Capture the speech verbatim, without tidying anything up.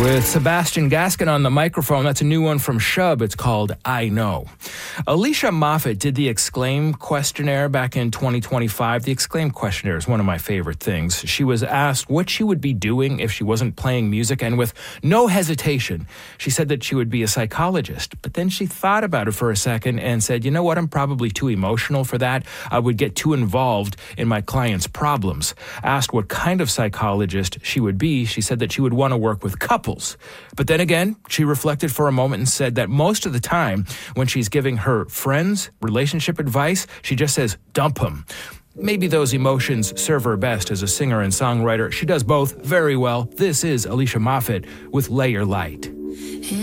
with Sebastian Gaskin on the microphone. That's a new one from Shub. It's called I Know. Alicia Moffett did the Exclaim questionnaire back in twenty twenty-five. The Exclaim questionnaire is one of my favorite things. She was asked what she would be doing if she wasn't playing music, and with no hesitation, she said that she would be a psychologist. But then she thought about it for a second and said, you know what, I'm probably too emotional for that. I would get too involved in my clients' problems. Asked what kind of psychologist she would be, she said that she would want to work with couples. But then again, she reflected for a moment and said that most of the time when she's giving her friends relationship advice, she just says, dump them. Maybe those emotions serve her best as a singer and songwriter. She does both very well. This is Alicia Moffett with Lay Your Light.